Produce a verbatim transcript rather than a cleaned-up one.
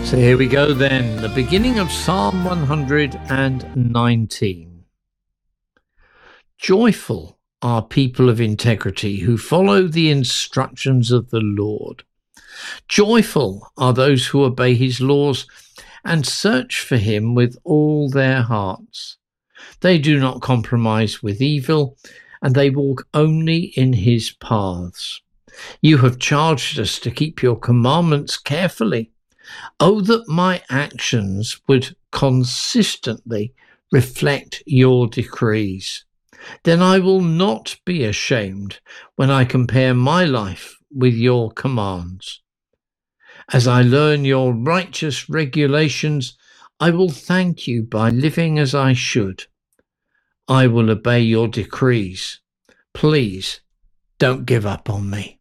So here we go then, the beginning of Psalm one hundred nineteen. Joyful are people of integrity who follow the instructions of the Lord. Joyful are those who obey his laws and search for him with all their hearts. They do not compromise with evil, and they walk only in his paths. You have charged us to keep your commandments carefully. Oh, that my actions would consistently reflect your decrees. Then I will not be ashamed when I compare my life with your commands. As I learn your righteous regulations, I will thank you by living as I should. I will obey your decrees. Please don't give up on me.